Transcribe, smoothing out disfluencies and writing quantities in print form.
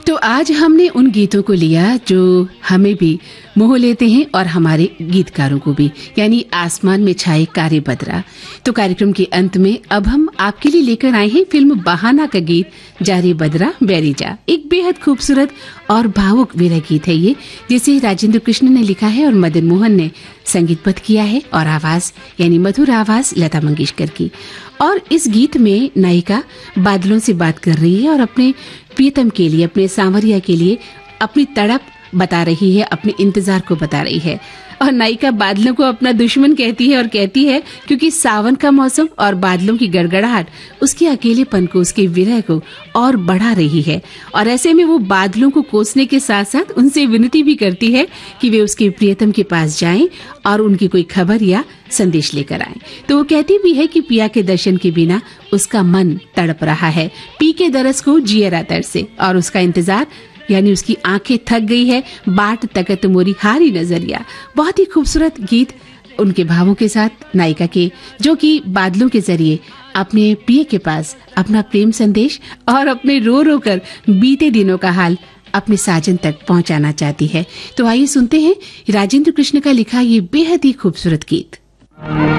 तो आज हमने उन गीतों को लिया जो हमें भी मोह लेते हैं और हमारे गीतकारों को भी, यानी आसमान में छाए कारे बदरा। तो कार्यक्रम के अंत में अब हम आपके लिए लेकर आए हैं फिल्म बहाना का गीत जा रे बदरा बैरी जा। एक बेहद खूबसूरत और भावुक विरह गीत है ये, जिसे राजेंद्र कृष्ण ने लिखा है और मदन मोहन ने संगीतबद्ध किया है और आवाज यानी मधुर आवाज लता मंगेशकर की। और इस गीत में नायिका बादलों से बात कर रही है और अपने प्रियतम के लिए, अपने सांवरिया के लिए अपनी तड़प बता रही है, अपने इंतजार को बता रही है। और नायिका बादलों को अपना दुश्मन कहती है और कहती है क्योंकि सावन का मौसम और बादलों की गड़गड़ाहट उसके अकेलेपन को, उसके विरह को और बढ़ा रही है। और ऐसे में वो बादलों को कोसने के साथ साथ उनसे विनती भी करती है कि वे उसके प्रियतम के पास जाएं और उनकी कोई खबर या संदेश लेकर आएं। तो वो कहती भी है कि पिया के दर्शन के बिना उसका मन तड़प रहा है, पी के दरस को जियरा तरसे और उसका इंतजार यानी उसकी आंखें थक गई है, बाट तकत मोरी हारी नजरिया। बहुत ही खूबसूरत गीत उनके भावों के साथ नायिका के, जो कि बादलों के जरिए अपने प्रिय के पास अपना प्रेम संदेश और अपने रो रो कर बीते दिनों का हाल अपने साजन तक पहुंचाना चाहती है। तो आइए सुनते हैं राजेंद्र कृष्ण का लिखा ये बेहद ही खूबसूरत गीत।